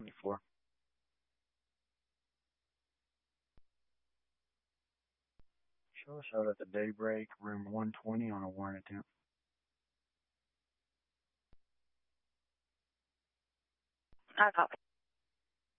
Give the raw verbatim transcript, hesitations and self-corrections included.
twenty-four. Show us out at the Daybreak, room one twenty on a warrant attempt. I copy.